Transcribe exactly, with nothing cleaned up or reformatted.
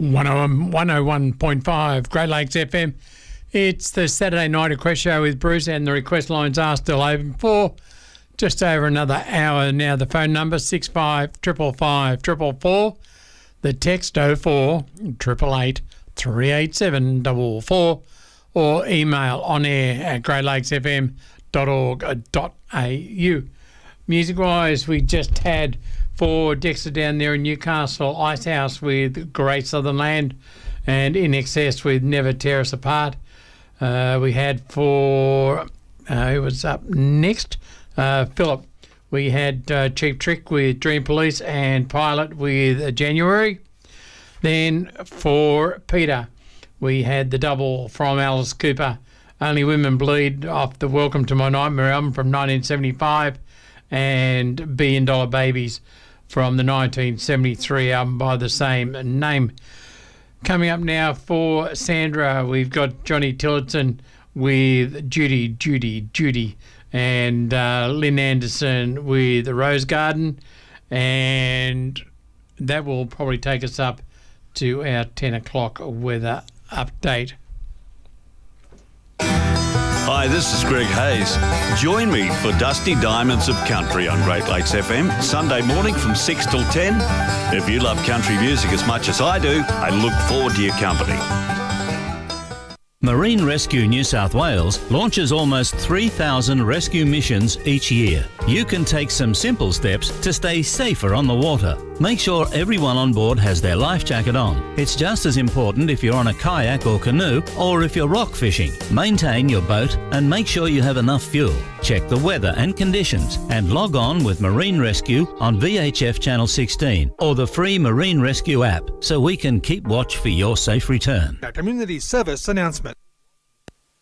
one oh one point five Great Lakes F M. It's the Saturday Night Request Show with Bruce, and the request lines are still open for just over another hour now. The phone number six five five five five four four. The text oh four eight eight eight three eight seven four four, or email on air at great lakes f m dot org dot a u. Music wise, we just had for Dexter down there in Newcastle, Icehouse with Great Southern Land, and In Excess with Never Tear Us Apart. Uh, we had for, uh, who was up next? Uh, Philip. We had uh, Cheap Trick with Dream Police and Pilot with uh, January. Then for Peter, we had the double from Alice Cooper, Only Women Bleed, off the Welcome to My Nightmare album from nineteen seventy-five, and Billion Dollar Babies from the nineteen seventy-three album by the same name. Coming up now for Sandra, we've got Johnny Tillotson with Judy, Judy, Judy, and uh, Lynn Anderson with The Rose Garden, and that will probably take us up to our ten o'clock weather update. Hi, this is Greg Hayes. Join me for Dusty Diamonds of Country on Great Lakes F M, Sunday morning from six till ten. If you love country music as much as I do, I look forward to your company. Marine Rescue New South Wales launches almost three thousand rescue missions each year. You can take some simple steps to stay safer on the water. Make sure everyone on board has their life jacket on. It's just as important if you're on a kayak or canoe, or if you're rock fishing. Maintain your boat and make sure you have enough fuel. Check the weather and conditions and log on with Marine Rescue on V H F Channel sixteen or the free Marine Rescue app so we can keep watch for your safe return. A community service announcement.